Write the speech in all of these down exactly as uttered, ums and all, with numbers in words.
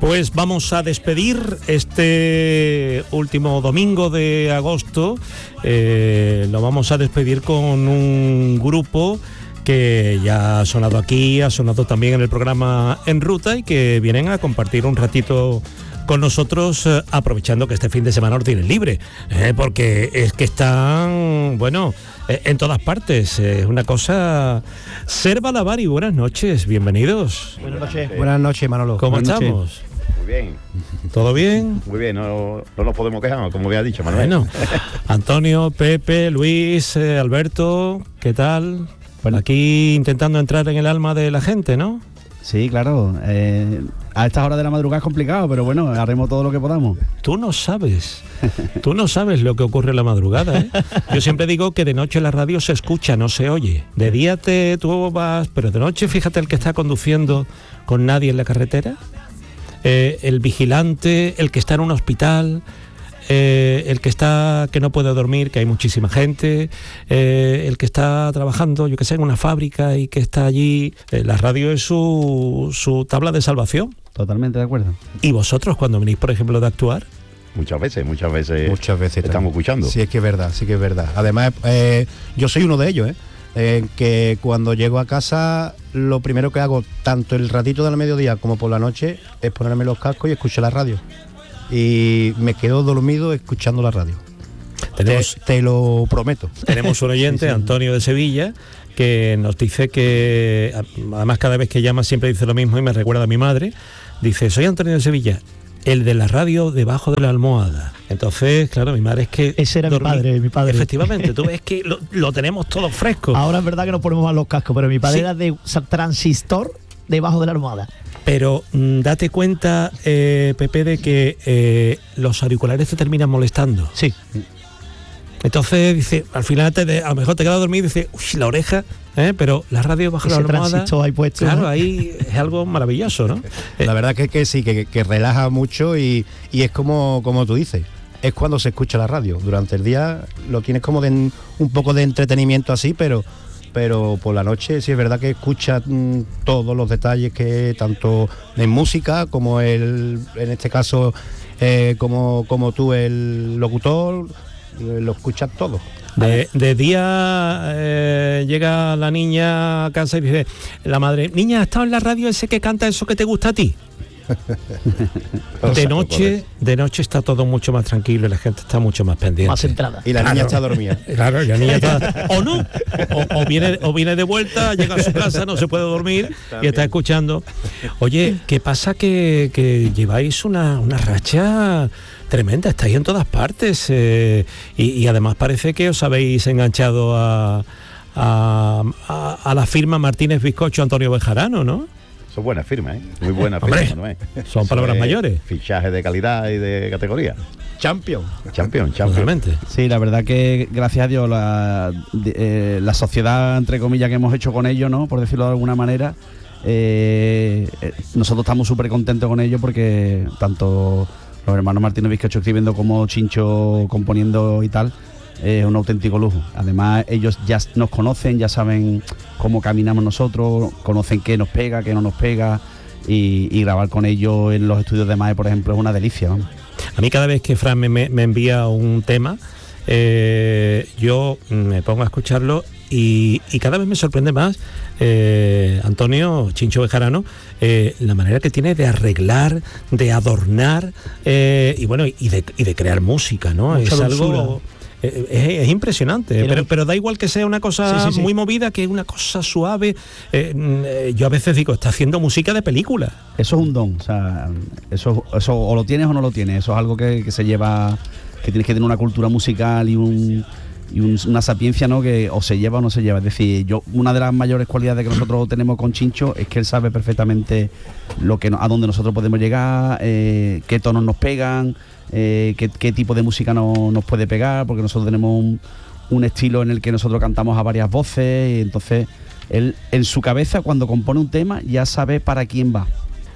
Pues vamos a despedir este último domingo de agosto, eh, lo vamos a despedir con un grupo que ya ha sonado aquí, ha sonado también en el programa En Ruta y que vienen a compartir un ratito con nosotros, eh, aprovechando que este fin de semana lo tienen libre, eh, porque es que están, bueno, eh, en todas partes, es eh, una cosa. Serva Lavari, buenas noches, bienvenidos. Buenas noches. Buenas noches, Manolo. ¿Cómo buenas estamos? Noches. Muy bien. ¿Todo bien? Muy bien, no, no nos podemos quejar, como había dicho Manuel. Bueno, Antonio, Pepe, Luis, eh, Alberto, ¿qué tal? Bueno, aquí intentando entrar en el alma de la gente, ¿no? Sí, claro. Eh, a estas horas de la madrugada es complicado, pero bueno, haremos todo lo que podamos. Tú no sabes, tú no sabes lo que ocurre en la madrugada, ¿eh? Yo siempre digo que de noche la radio se escucha, no se oye. De día te tú vas, pero de noche fíjate el que está conduciendo con nadie en la carretera, eh, el vigilante, el que está en un hospital, eh, el que está que no puede dormir, que hay muchísima gente, eh, el que está trabajando, yo que sé, en una fábrica y que está allí. Eh, la radio es su, su tabla de salvación. Totalmente de acuerdo. ¿Y vosotros cuando venís, por ejemplo, de actuar? Muchas veces, muchas veces. Muchas veces estamos también. escuchando. Sí, es que es verdad, sí que es verdad. Además, eh, yo soy uno de ellos, ¿eh? Eh, que cuando llego a casa, lo primero que hago, tanto el ratito del mediodía como por la noche, es ponerme los cascos y escuchar la radio. Y me quedo dormido escuchando la radio. Tenemos, te, te lo prometo. Tenemos un oyente, sí, sí. Antonio de Sevilla, que nos dice que, además cada vez que llama siempre dice lo mismo y me recuerda a mi madre. Dice, soy Antonio de Sevilla, el de la radio debajo de la almohada. Entonces, claro, mi madre es que... Ese era dormí. mi padre, mi padre. Efectivamente, tú ves que lo, lo tenemos todo fresco. Ahora es verdad que nos ponemos mal los cascos, pero mi padre, sí, era de transistor debajo de la almohada. Pero mmm, date cuenta, eh, Pepe, de que eh, los auriculares te terminan molestando. Sí. Entonces, dice, al final te de, a lo mejor te quedas dormido y dice, uy, la oreja, ¿eh? Pero la radio bajo ese la almohada, ahí puesto, claro, ¿no? Ahí es algo maravilloso, ¿no? La verdad que, que sí, que, que relaja mucho y, y es como, como tú dices, es cuando se escucha la radio. Durante el día lo tienes como de un poco de entretenimiento así, pero... pero por la noche sí es verdad que escuchas mmm, todos los detalles, que tanto en música como el, en este caso eh, como, como tú el locutor, eh, lo escuchas todo. De, de día eh, llega la niña a casa y dice la madre, niña, ¿has estado en la radio ese que canta eso que te gusta a ti? De noche, de noche está todo mucho más tranquilo y la gente está mucho más pendiente. Más centrada. Y la claro. niña está dormida. Claro, y la niña está. O no. O, o viene, o viene de vuelta, llega a su casa, no se puede dormir también. Y está escuchando. Oye, ¿qué pasa que, que lleváis una, una racha tremenda? Estáis en todas partes. Eh, y, y además parece que os habéis enganchado a, a, a, a la firma Martínez Bizcocho Antonio Bejarano, ¿no? Son buenas firmas, ¿eh? Muy buenas firmas, ¿no es? Son palabras mayores. Fichajes de calidad y de categoría. Champion. Champion, champion. Realmente. Sí, la verdad que gracias a Dios la, eh, la sociedad, entre comillas, que hemos hecho con ellos, ¿no? Por decirlo de alguna manera, eh, eh, nosotros estamos súper contentos con ellos porque tanto los hermanos Martínez Bizcocho escribiendo como Chincho componiendo y tal, es un auténtico lujo. Además ellos ya nos conocen, ya saben cómo caminamos nosotros, conocen qué nos pega, qué no nos pega, y, y grabar con ellos en los estudios de M A E, por ejemplo, es una delicia, ¿no? A mí cada vez que Fran me, me envía un tema, eh, yo me pongo a escucharlo y, y cada vez me sorprende más, eh, Antonio Chincho Bejarano, eh, la manera que tiene de arreglar, de adornar, eh, y bueno, y de, y de crear música, ¿no? Mucha es dulzura. algo... Es, es impresionante, pero, pero da igual que sea una cosa sí, sí, sí. muy movida que una cosa suave. Eh, yo a veces digo, está haciendo música de película. Eso es un don, o sea, eso, eso o lo tienes o no lo tienes. Eso es algo que, que se lleva, que tienes que tener una cultura musical y un y un, una sapiencia, ¿no? Que o se lleva o no se lleva. Es decir, yo una de las mayores cualidades que nosotros tenemos con Chincho es que él sabe perfectamente lo que a dónde nosotros podemos llegar, eh, qué tonos nos pegan. Eh, qué, qué tipo de música no, nos puede pegar, porque nosotros tenemos un, un estilo en el que nosotros cantamos a varias voces, y entonces él en su cabeza cuando compone un tema ya sabe para quién va.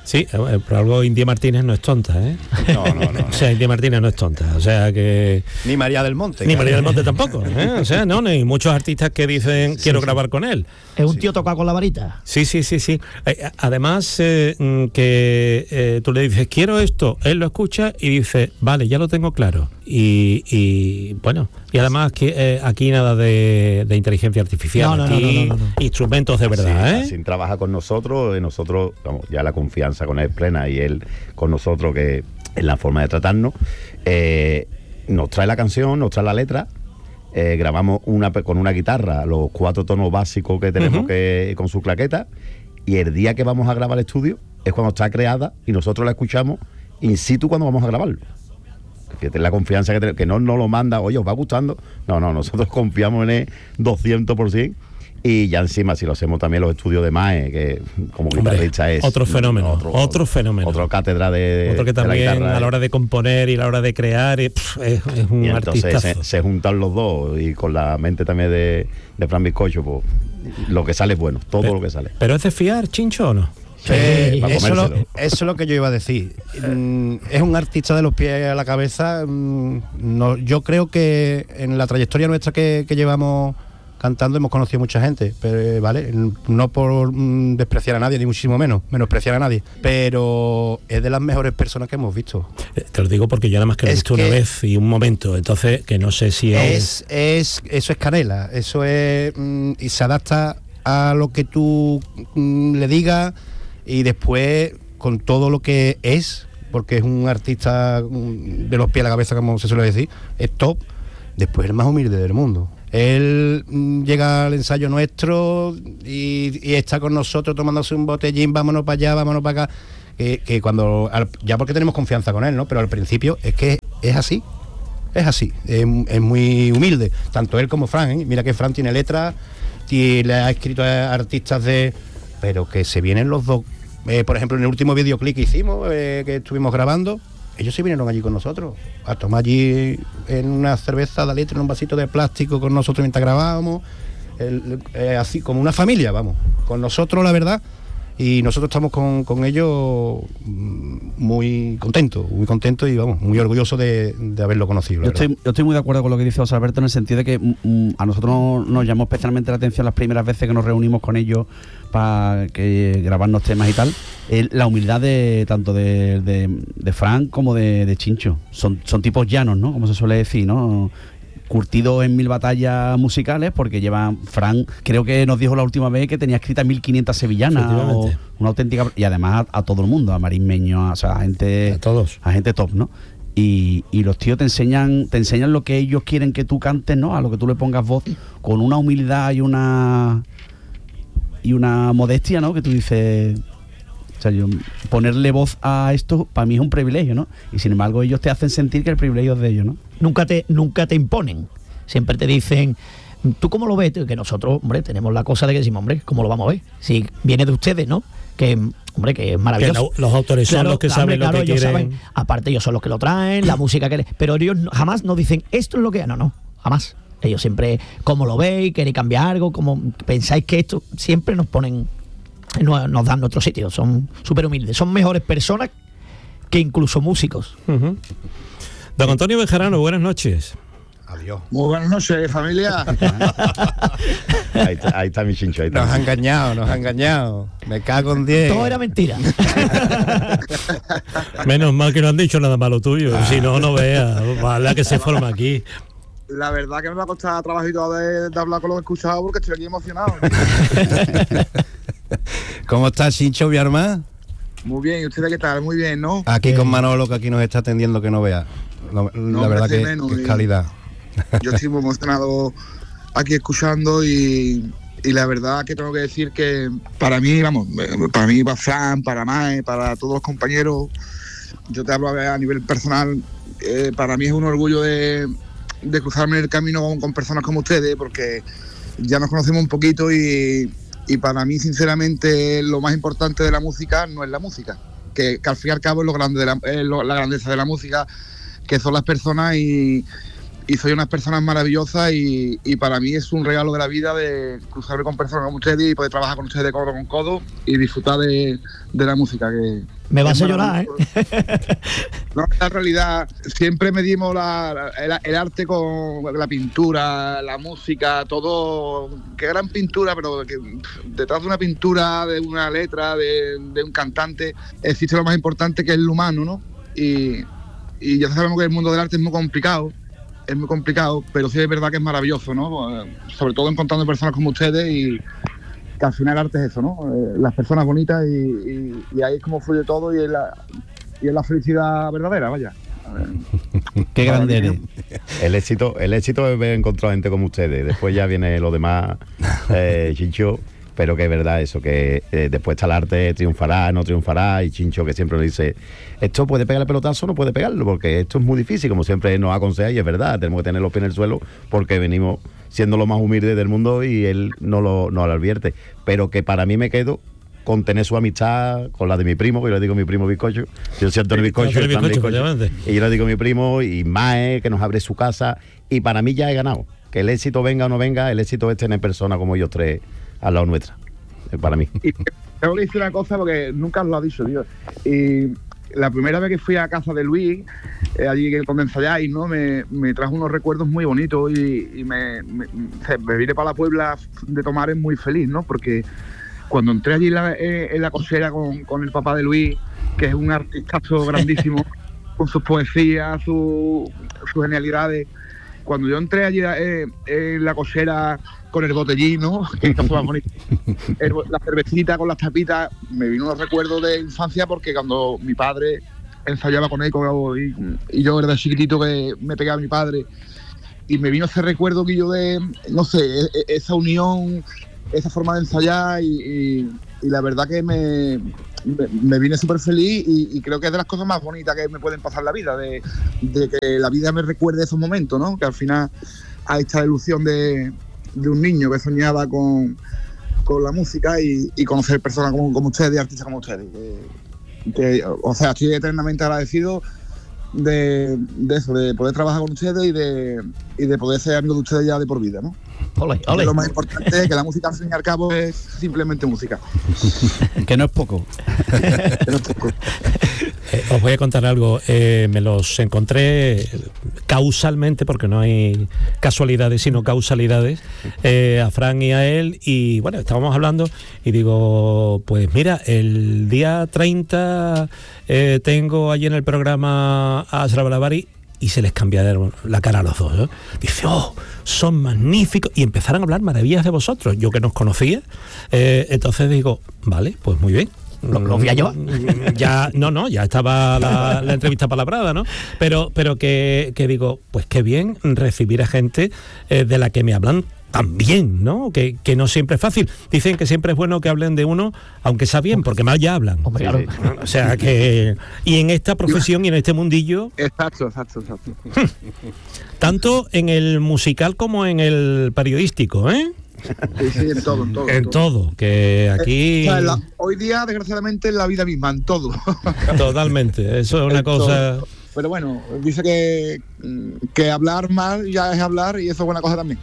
Sí, eh, por algo India Martínez no es tonta, ¿eh? No, no, no. no. O sea, India Martínez no es tonta, o sea que... Ni María del Monte. Ni claro. María del Monte tampoco, ¿eh? O sea, no, ni muchos artistas que dicen quiero grabar con él. Es un tío tocado con la varita. Sí, sí, sí, sí. Eh, además, eh, mm, que eh, tú le dices, quiero esto, él lo escucha y dice, vale, ya lo tengo claro. Y, y bueno, y además que, eh, aquí nada de, de inteligencia artificial, No, no, no, aquí no, no, no. instrumentos de verdad, Así, ¿eh? así trabaja con nosotros, y nosotros, vamos, ya la confianza con él es plena y él con nosotros, que en la forma de tratarnos, eh, nos trae la canción, nos trae la letra. Eh, grabamos una con una guitarra los cuatro tonos básicos que tenemos, uh-huh, que con su claqueta, y el día que vamos a grabar el estudio es cuando está creada y nosotros la escuchamos in situ cuando vamos a grabarlo. Fíjate la confianza que, te, que no nos lo manda, oye, os va gustando. No, no, nosotros confiamos en él doscientos por ciento. Y ya encima, si lo hacemos también los estudios de Mae, que como guitarrista es otro fenómeno, otro, otro fenómeno, otro cátedra de, otro que de también la guitarra, a la hora de componer y a la hora de crear es, es, es un y entonces artistazo. Se, se juntan los dos, y con la mente también de, de Fran Bizcocho, pues lo que sale es bueno, todo pero, lo que sale. ¿Pero es de fiar, Chincho, o no? Sí, eh, eso, lo, eso es lo que yo iba a decir. Mm, es un artista de los pies a la cabeza. Mm, no, yo creo que en la trayectoria nuestra que, que llevamos cantando hemos conocido mucha gente, pero vale, no por mm, despreciar a nadie, ni muchísimo menos, menospreciar a nadie, pero es de las mejores personas que hemos visto. Te lo digo porque yo nada más que lo he visto una vez y un momento, entonces que no sé si es... es, es eso es canela, eso es... Mm, y se adapta a lo que tú mm, le digas, y después con todo lo que es, porque es un artista mm, de los pies a la cabeza, como se suele decir, es top. Después el más humilde del mundo. Él mm, llega al ensayo nuestro y, y está con nosotros tomándose un botellín, vámonos para allá, vámonos para acá, que, que cuando, al, ya porque tenemos confianza con él, ¿no? Pero al principio es que es así, es así, es, es muy humilde, tanto él como Fran, ¿eh? Mira que Fran tiene letras y le ha escrito a artistas de... pero que se vienen los dos, eh, por ejemplo en el último videoclip que hicimos, eh, que estuvimos grabando, ellos se vinieron allí con nosotros, a tomar allí en una cerveza de litro, en un vasito de plástico con nosotros mientras grabábamos, el, eh, así como una familia, vamos, con nosotros la verdad, y nosotros estamos con, con ellos muy contentos, muy contentos y vamos, muy orgullosos de, de haberlo conocido. Yo estoy, yo estoy muy de acuerdo con lo que dice José Alberto, en el sentido de que mm, a nosotros nos, nos llamó especialmente la atención las primeras veces que nos reunimos con ellos para que grabarnos temas y tal, eh, la humildad de tanto de, de, de Fran como de, de Chincho. Son, son tipos llanos, ¿no? Como se suele decir, ¿no? Curtido en mil batallas musicales, porque llevan, Fran creo que nos dijo la última vez que tenía escritas mil quinientas sevillanas, o una auténtica, y además a, a todo el mundo, a Marín Meño, a, o sea, a gente, a todos, a gente top, ¿no? Y, y los tíos te enseñan, te enseñan lo que ellos quieren que tú cantes, ¿no? A lo que tú le pongas voz, con una humildad y una y una modestia, ¿no? Que tú dices, o sea, yo, ponerle voz a esto para mí es un privilegio, ¿no? Y sin embargo ellos te hacen sentir que el privilegio es de ellos, ¿no? Nunca te, nunca te imponen. Siempre te dicen, ¿tú cómo lo ves? Que nosotros, hombre, tenemos la cosa de que decimos, hombre, ¿cómo lo vamos a ver? Si viene de ustedes, ¿no? Que, hombre, que es maravilloso. Que la, los autores son claro, los que hombre, saben claro, lo que ellos quieren. Saben, aparte ellos son los que lo traen, la música que... Le, pero ellos jamás nos dicen, esto es lo que... No, no, jamás. Ellos siempre, ¿cómo lo veis? ¿Queréis cambiar algo? ¿Cómo pensáis que esto? Siempre nos ponen... Nos, nos dan nuestro sitio. Son súper humildes. Son mejores personas que incluso músicos. Uh-huh. Don Antonio Bejarano, buenas noches. Adiós. Muy buenas noches, familia. ahí, está, ahí está mi Chincho. Ahí está. Nos ha engañado, nos ha engañado. Me cago en diez. Todo era mentira. Menos mal que no han dicho nada malo tuyo. Ah. Si no, no veas. Vale, que se forma aquí. La verdad que me va a costar trabajito de, de hablar con lo que he escuchado porque estoy aquí emocionado. ¿Cómo estás, Chincho, mi hermano? Muy bien, ¿y ustedes qué tal? Muy bien, ¿no? Aquí con Manolo, que aquí nos está atendiendo, que no vea. La, no, la verdad que, menos, que es calidad. Yo estoy muy emocionado aquí escuchando y, y la verdad que tengo que decir que para mí, vamos, para mí, para Fran, para Mae, para todos los compañeros, yo te hablo a nivel personal, eh, para mí es un orgullo de, de cruzarme en el camino con, con personas como ustedes, porque ya nos conocemos un poquito y, y para mí, sinceramente, lo más importante de la música no es la música, que, que al fin y al cabo es lo grande de la, es lo, la grandeza de la música, que son las personas y, y soy unas personas maravillosas y, y para mí es un regalo de la vida de cruzarme con personas como ustedes y poder trabajar con ustedes de codo con codo y disfrutar de, de la música, que, Me vas es a llorar, ¿eh? No, en la realidad, siempre medimos la, la- el, el arte con la pintura, la música, todo. Qué gran pintura, pero que pff, detrás de una pintura, de una letra, de, de un cantante, existe lo más importante que es lo humano, ¿no? Y, y ya sabemos que el mundo del arte es muy complicado, es muy complicado, pero sí es verdad que es maravilloso, ¿no? Eh, Sobre todo encontrando personas como ustedes y que al final el arte es eso, ¿no? Eh, las personas bonitas y, y- y ahí es como fluye todo y es la, y es la felicidad verdadera, vaya. A ver. Qué grande eres. El éxito, el éxito es ver encontrar gente como ustedes. Después ya viene lo demás, eh, Chincho, pero que es verdad eso, que eh, después está el arte, triunfará, no triunfará, y Chincho que siempre nos dice, esto puede pegar el pelotazo, no puede pegarlo, porque esto es muy difícil, como siempre nos aconseja, y es verdad, tenemos que tener los pies en el suelo, porque venimos siendo los más humildes del mundo y él no lo, no lo advierte. Pero que para mí me quedo con tener su amistad con la de mi primo, que yo le digo mi primo Bizcocho, yo soy Antonio Bizcocho, Antonio el plan Bizcocho, Bizcocho, efectivamente. y yo le digo mi primo y Mae, que nos abre su casa, y para mí ya he ganado. Que el éxito venga o no venga, el éxito es tener personas como ellos tres al lado nuestra, eh, para mí. Y tengo que decir una cosa porque nunca os lo ha dicho, tío. Y la primera vez que fui a casa de Luis, eh, allí donde ensayáis, ¿no? Me, me trajo unos recuerdos muy bonitos y, y me, me, me vine para la Puebla de Tomares muy feliz, ¿no? Porque cuando entré allí en la, en la cochera con, con el papá de Luis, que es un artistazo grandísimo, con sus poesías, su- sus genialidades, cuando yo entré allí eh, en la cochera con el botellín, ¿no? Que es más bonito, el- la cervecita con las tapitas, me vino unos recuerdos de infancia porque cuando mi padre ensayaba con eco y, y yo era chiquitito que me pegaba a mi padre y me vino ese recuerdo que yo de, no sé, e- e- esa unión, esa forma de ensayar y, y- y la verdad que me, me, me vine súper feliz y, y creo que es de las cosas más bonitas que me pueden pasar en la vida, de, de que la vida me recuerde esos momentos, ¿no? Que al final hay esta ilusión de, de un niño que soñaba con, con la música y, y conocer personas como, como ustedes, artistas como ustedes. Que, que, o sea, estoy eternamente agradecido de, de eso, de poder trabajar con ustedes y de, y de poder ser amigo de ustedes ya de por vida, ¿no? Ole, ole. Lo más importante es que la música, al fin y al cabo, es simplemente música. Que no es poco. Que no es poco. Eh, os voy a contar algo. Eh, me los encontré causalmente, porque no hay casualidades, sino causalidades, eh, a Fran y a él. Y bueno, estábamos hablando y digo, pues mira, el día treinta eh, tengo allí en el programa a Ashraf Barabarí. Y se les cambiaron la cara a los dos, ¿eh? Dice, oh, son magníficos. Y empezaron a hablar maravillas de vosotros. Yo que nos conocía. Eh, entonces digo, vale, pues muy bien. ¿Lo, lo voy a llevar? Ya, no, no, ya estaba la, la entrevista palabrada, ¿no? Pero, pero que, que digo, pues qué bien recibir a gente eh, de la que me hablan también, ¿no? Que, que no siempre es fácil. Dicen que siempre es bueno que hablen de uno, aunque sea bien, porque más ya hablan. Hombre, Sí, claro. sí. O sea que... Y en esta profesión y en este mundillo, Exacto, exacto, exacto. tanto en el musical como en el periodístico, ¿eh? Sí, sí, en todo, en todo. En todo, que aquí... O sea, en la- hoy día, desgraciadamente, en la vida misma, en todo. Totalmente, eso es una En cosa... todo. Pero bueno, dice que, que hablar mal ya es hablar y eso es buena cosa también.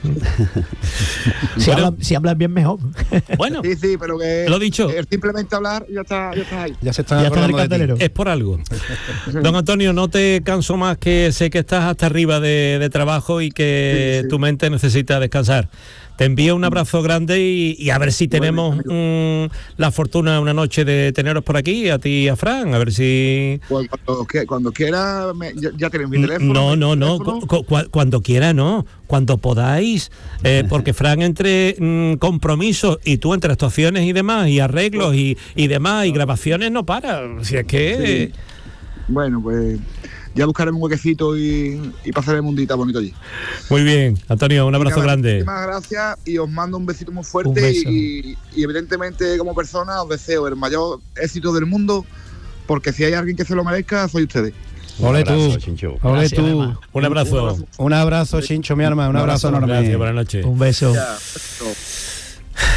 Si, Bueno. hablas, si hablas bien, mejor. Bueno, Sí, sí, pero que Lo dicho. que simplemente hablar y ya está, ya está ahí. Ya se está Ya está en el acordando de ti. cartelero. es por algo. Don Antonio, no te canso más, que sé que estás hasta arriba de, de trabajo y que Sí, sí. tu mente necesita descansar. Te envío un abrazo grande y, y a ver si tenemos Igualmente, mm, la fortuna una noche de teneros por aquí, a ti y a Fran, a ver si... Pues cuando, que- cuando quiera, me- ya, ya tenéis mi teléfono. No, mi no, no, teléfono. cu- cu- cuando quiera no, cuando podáis, eh, porque Fran entre mm, compromisos y tú entre actuaciones y demás, y arreglos y, y demás, y grabaciones no para, si es que... Sí. Bueno, pues ya buscaremos un huequecito y, y pasaremos un día bonito allí. Muy bien, Antonio, un abrazo Nada, grande. Muchísimas gracias y os mando un besito muy Un fuerte beso. y, y evidentemente como persona os deseo el mayor éxito del mundo porque si hay alguien que se lo merezca soy ustedes. Un Ole abrazo, tú. Chincho. Ole Gracias, tú. además. Un abrazo. Un abrazo, Chincho, mi arma. Un, Un abrazo abrazo enorme. Gracias, buenas noches. Un beso. Ya, perfecto.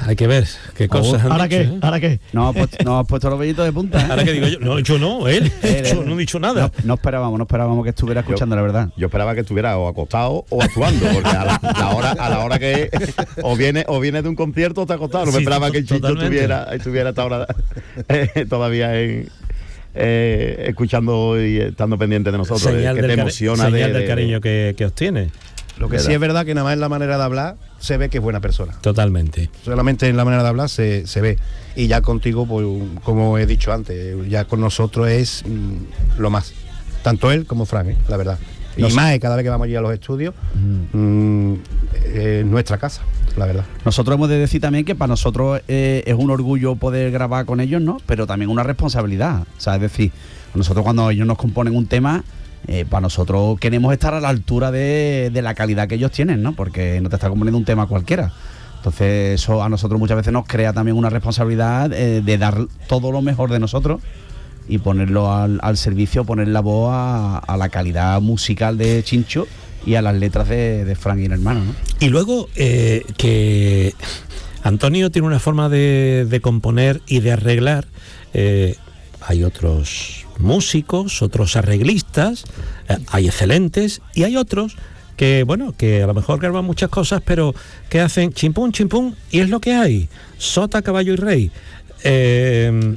hay que ver qué cosas han ¿Ahora dicho, qué? ¿eh? ¿Ahora qué? No has puesto, no has puesto los vellitos de punta. ¿eh? Ahora que digo yo, no, yo no, él, Él, yo él. no he dicho nada. No, no esperábamos, no esperábamos que estuviera escuchando, la verdad. Yo esperaba que estuviera o acostado o actuando, porque a la, la hora a la hora que o viene o viene de un concierto o está acostado. No me Sí, esperaba que el Chicho totalmente. estuviera estuviera hasta ahora eh, todavía en, eh, escuchando y estando pendiente de nosotros. Señal, que del, te cari- emociona señal de, del de- cariño que, que os tiene. Lo que sí ¿Verdad? es verdad que nada más en la manera de hablar se ve que es buena persona. Totalmente. Solamente en la manera de hablar se, se ve. Y ya contigo, pues, como he dicho antes, ya con nosotros es mm, lo más. Tanto él como Fran, ¿eh? La verdad. Y Nos- más, cada vez que vamos allí a los estudios, mm, es nuestra casa, la verdad. Nosotros hemos de decir también que para nosotros eh, es un orgullo poder grabar con ellos, ¿no? Pero también una responsabilidad. O sea, es decir, nosotros cuando ellos nos componen un tema, eh, para nosotros queremos estar a la altura de, de la calidad que ellos tienen, ¿no? Porque no te está componiendo un tema cualquiera. Entonces eso a nosotros muchas veces nos crea también una responsabilidad eh, de dar todo lo mejor de nosotros y ponerlo al, al servicio, poner la voz a, a la calidad musical de Chincho y a las letras de, de Fran y el hermano, ¿no? Y luego eh, que Antonio tiene una forma de, de componer y de arreglar. Eh, hay otros músicos, otros arreglistas, eh, hay excelentes y hay otros que, bueno, que a lo mejor graban muchas cosas, pero que hacen chimpún, chimpún y es lo que hay. Sota, caballo y rey. Eh,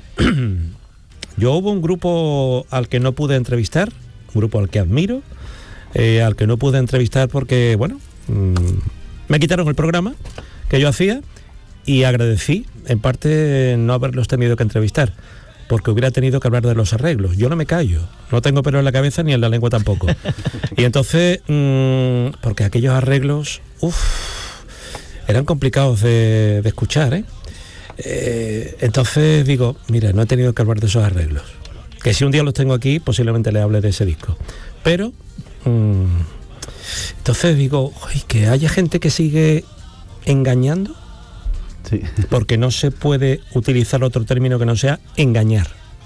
yo hubo un grupo al que no pude entrevistar, un grupo al que admiro, eh, al que no pude entrevistar porque, bueno, mmm, me quitaron el programa que yo hacía y agradecí, en parte, no haberlos tenido que entrevistar, porque hubiera tenido que hablar de los arreglos. Yo no me callo, no tengo pelo en la cabeza ni en la lengua tampoco. Y entonces, mmm, porque aquellos arreglos, uff, eran complicados de, de escuchar, ¿eh? Eh, entonces digo, mira, no he tenido que hablar de esos arreglos. Que si un día los tengo aquí, posiblemente le hable de ese disco. Pero, mmm, entonces digo, uy, que haya gente que sigue engañando. Sí. Porque no se puede utilizar otro término que no sea engañar.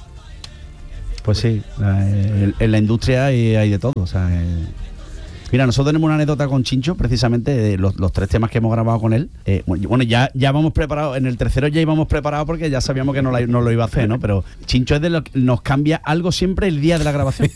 Pues sí, la- en, en la industria hay, hay de todo. O sea, eh, mira, nosotros tenemos una anécdota con Chincho, precisamente de los, los tres temas que hemos grabado con él. Eh, bueno, ya, ya vamos preparados, en el tercero ya íbamos preparados porque ya sabíamos que no, la- no lo iba a hacer, ¿no? Pero Chincho es de lo que nos cambia algo siempre el día de la grabación.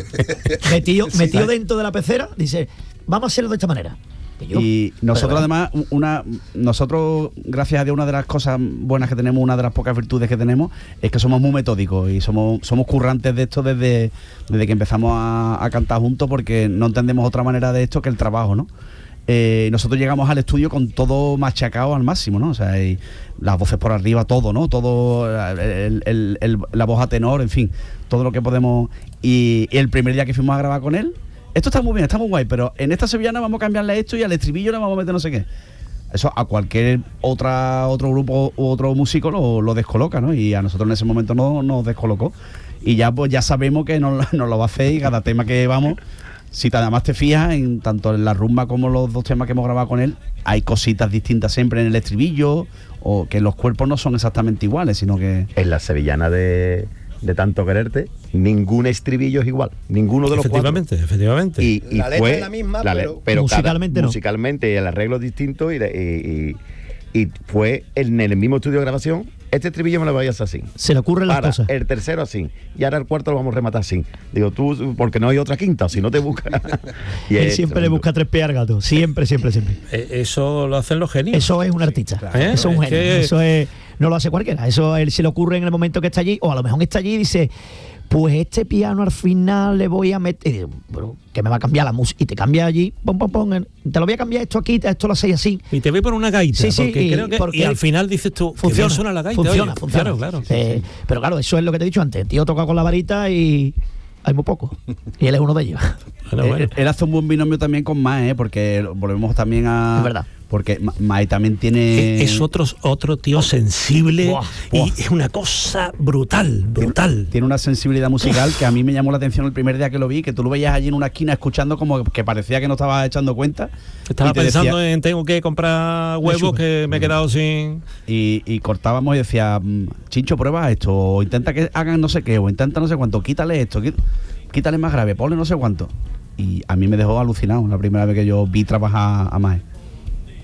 Metido, metido dentro de la pecera, dice, vamos a hacerlo de esta manera. Y yo, Y nosotros pero, además, una nosotros, gracias a Dios, una de las cosas buenas que tenemos, una de las pocas virtudes que tenemos, es que somos muy metódicos y somos, somos currantes de esto desde, desde que empezamos a, a cantar juntos, porque no entendemos otra manera de esto que el trabajo, ¿no? Eh, nosotros llegamos al estudio con todo machacado al máximo, ¿no? O sea, y las voces por arriba, todo, ¿no? Todo, el, el, el, la voz a tenor, en fin, todo lo que podemos. Y, y el primer día que fuimos a grabar con él, esto está muy bien, está muy guay, pero en esta sevillana vamos a cambiarle esto y al estribillo le vamos a meter no sé qué. Eso a cualquier otra otro grupo u otro músico lo, lo descoloca, ¿no? Y a nosotros en ese momento no nos descolocó. Y ya pues ya sabemos que nos, nos lo va a hacer, y cada tema que vamos, si te, además te fijas, en tanto en la rumba como los dos temas que hemos grabado con él, hay cositas distintas siempre en el estribillo, o que los cuerpos no son exactamente iguales, sino que... En la sevillana de, de Tanto Quererte, ningún estribillo es igual, ninguno de los cuatro. Efectivamente, efectivamente. Y, y La letra fue es la misma, la le- pero- cada- Musicalmente no. musicalmente el arreglo es distinto y, de- y, y- y fue en el mismo estudio de grabación. Este estribillo me lo vayas así. se le ocurren las Ahora, cosas. el tercero así. Y ahora el cuarto lo vamos a rematar así. Digo, tú, porque no hay otra quinta, si no te buscas. Y Él es siempre le tremendo. busca tres pies al gato. Siempre, siempre, siempre. Eh, eso lo hacen los genios. Eso es un artista. claro. Eso es un Es genio. que- Eso es, no lo hace cualquiera. Eso a él se le ocurre en el momento que está allí, o a lo mejor está allí y dice, pues este piano al final le voy a meter. Y digo, pero que me va a cambiar la música. Y te cambia allí, pom, pom, pom, te lo voy a cambiar esto aquí, esto lo hacéis así. Y te voy por una gaita. Sí, sí, porque y- creo que, porque y al final dices tú, que bien Funciona, suena la gaita. funciona, oye. funciona. Claro, claro. Eh, Pero claro, eso es lo que te he dicho antes. El tío toca con la varita y hay muy poco. Y él es uno de ellos. Bueno, bueno. Él, él hace un buen binomio también con Mae, ¿eh? Porque volvemos también a... Es verdad. Porque Ma- Mae también tiene... Es otro, otro tío sensible. Buah, y buah. es una cosa brutal, brutal. Tiene una sensibilidad musical que a mí me llamó la atención el primer día que lo vi, que tú lo veías allí en una esquina escuchando como que parecía que no estabas echando cuenta. Estaba Y te pensando decía- en tengo que comprar huevos chupa. que me he quedado sin. Y, y cortábamos y decía, mm, Chincho, prueba esto, o intenta que hagan no sé qué, o intenta no sé cuánto, quítale esto, quí- quítale más grave, ponle no sé cuánto. Y a mí me dejó alucinado la primera vez que yo vi trabajar a Mae.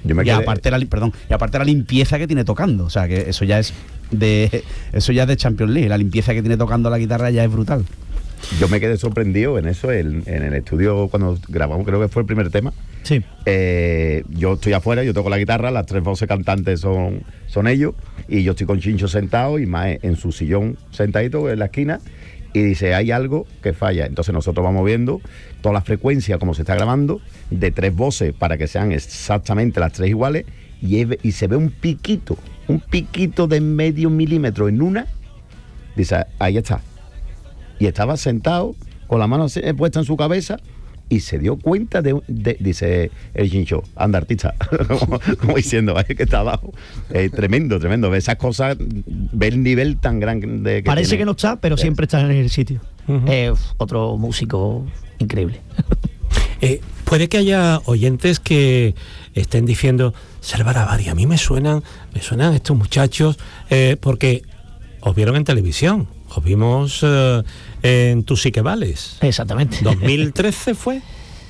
Yo me y quedé- aparte la li- perdón, y aparte la limpieza que tiene tocando, o sea que eso ya es de eso ya es de Champions League, la limpieza que tiene tocando la guitarra ya es brutal. Yo me quedé sorprendido en eso, en, en el estudio cuando grabamos, creo que fue el primer tema. Sí. Eh, yo estoy afuera, yo toco la guitarra, las tres voces cantantes son, son ellos, y yo estoy con Chincho sentado y Mae en su sillón sentadito en la esquina, y dice, hay algo que falla. Entonces nosotros vamos viendo toda la frecuencia como se está grabando, de tres voces para que sean exactamente las tres iguales, y, es- y se ve un piquito, un piquito de medio milímetro en una, dice, ahí está. Y estaba sentado con la mano así, eh, puesta en su cabeza, y se dio cuenta de, de- dice el Chincho, anda artista, como, como diciendo, "Ay, que está abajo". Eh, tremendo, tremendo, ve esas cosas, ve el nivel tan grande que Parece tiene. que no está, pero Sí. siempre está en el sitio. Ujú. Eh, otro músico increíble. Eh, puede que haya oyentes que estén diciendo, Serva Lavari, a mí me suenan, me suenan estos muchachos, eh, porque os vieron en televisión, os vimos eh, en Tú sí que vales. Exactamente. ¿dos mil trece fue?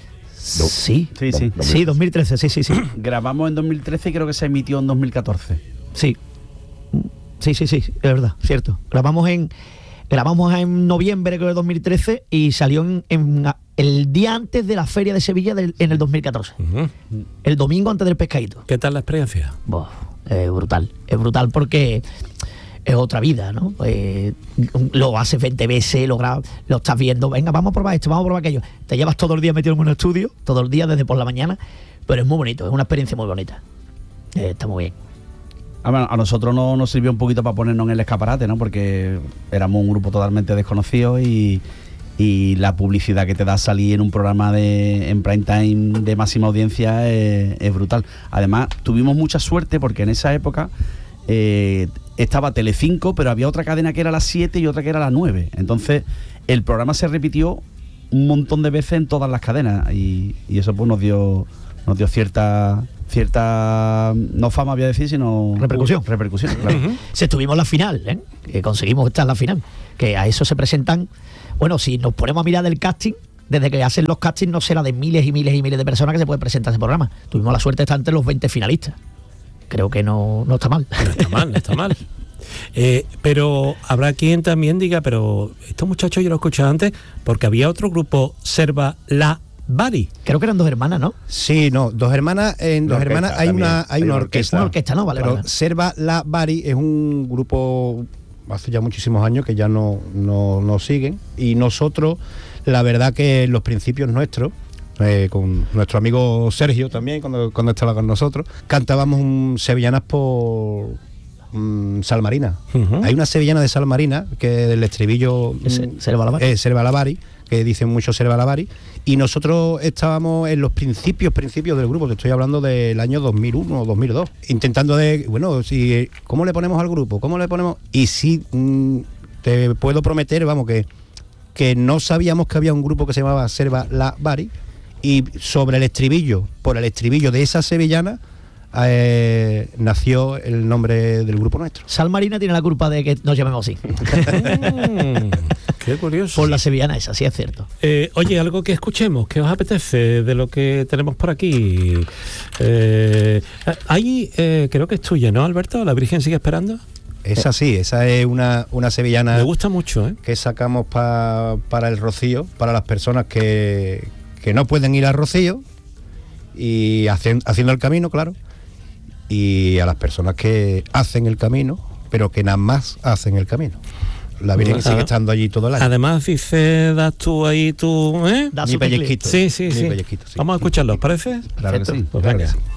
Sí. Sí, sí. Dos- Sí, dos mil trece, sí, sí, sí. Grabamos en dos mil trece y creo que se emitió en dos mil catorce. Sí. Sí, sí, sí, es verdad, cierto. Grabamos en grabamos en noviembre creo de dos mil trece y salió en, en- el día antes de la Feria de Sevilla del- en el dos mil catorce. Ujú. El domingo antes del pescadito. ¿Qué tal la experiencia? Buah, es brutal. Es brutal porque es otra vida, ¿no? Eh, lo haces veinte veces, lo, gra- lo estás viendo, venga, vamos a probar esto, vamos a probar aquello. Te llevas todo el día metido en un estudio, todo el día desde por la mañana, pero es muy bonito, es una experiencia muy bonita. Eh, está muy bien. A, bueno, a nosotros no, nos sirvió un poquito para ponernos en el escaparate, ¿no? Porque éramos un grupo totalmente desconocido y, y la publicidad que te da salir en un programa de en prime time de máxima audiencia es, es brutal. Además, tuvimos mucha suerte porque en esa época eh, estaba Telecinco, pero había otra cadena que era las siete y otra que era las nueve. Entonces, el programa se repitió un montón de veces en todas las cadenas y, y eso pues nos dio nos dio cierta cierta no fama, voy a decir, sino Repercusión. repercusión, claro. Ujú. Se estuvimos en la final, ¿eh? Que conseguimos estar en la final. Que a eso se presentan. Bueno, si nos ponemos a mirar del casting, desde que hacen los castings no será de miles y miles y miles de personas que se pueden presentar a ese programa. Tuvimos la suerte de estar entre los veinte finalistas. Creo que no, no está mal. No está mal, no está mal. Eh, pero habrá quien también diga, pero estos muchachos yo lo escuché antes, porque había otro grupo, Serva Lavari. Creo que eran dos hermanas, ¿no? Sí, no, dos hermanas, en Una dos orquesta hermanas hay también, una, hay una orquesta. Una orquesta, ¿no? Vale, Pero vale. Serva Lavari es un grupo hace ya muchísimos años que ya no, no, no siguen. Y nosotros, la verdad que en los principios nuestros, eh, con nuestro amigo Sergio también, cuando, cuando estaba con nosotros, cantábamos un sevillanas por mm, Salmarina. Ujú. Hay una sevillana de Salmarina que del estribillo Ese, mm, Serva Lavari. eh, Serva Lavari, que dicen mucho Serva Lavari, y nosotros estábamos en los principios, principios del grupo, te estoy hablando del año dos mil uno o dos mil dos, intentando de, bueno, si ¿cómo le ponemos al grupo? ¿Cómo le ponemos? Y sí, mm, te puedo prometer, vamos, que, que no sabíamos que había un grupo que se llamaba Serva Lavari, y sobre el estribillo, por el estribillo de esa sevillana, eh, nació el nombre del grupo nuestro. Sal Marina tiene la culpa de que nos llamemos así. Mm, qué curioso. Por la sevillana esa, sí es cierto. Eh, oye, algo que escuchemos, ¿qué os apetece de lo que tenemos por aquí? Eh, ahí, eh, creo que es tuya, ¿no, Alberto? ¿La Virgen sigue esperando? Esa sí, esa es una, una sevillana Me gusta mucho, ¿eh? que sacamos pa- para el Rocío, para las personas que, que no pueden ir al Rocío y hacen, haciendo el camino, claro, y a las personas que hacen el camino, pero que nada más hacen el camino. La Virgen Ajá. sigue estando allí todo el año. Además, dice, das tú ahí tú, ¿eh? Da Mi su tecleo. pellizquito. Sí, sí, Mi sí. pellizquito, sí. Vamos a escucharlo, ¿os parece? Claro que sí. Pues Claro que venga. sí.